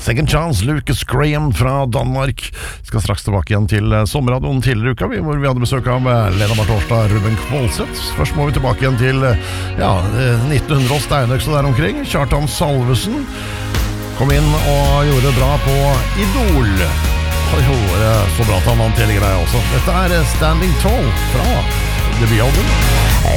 Second Chance, Lucas Graham fra Danmark. Skal straks tilbake igjen til sommerradioen tidligere uka, hvor vi hadde besøk av Lena Bartorsdag, Ruben Kvolseth. Først må vi tilbake igjen til 1900 og Steinøks og der omkring. Kjartan Salvesen kom inn og gjorde det bra på Idol. Og gjorde så bra at han vant hele greia også. Dette Standing Tall fra debutalbum.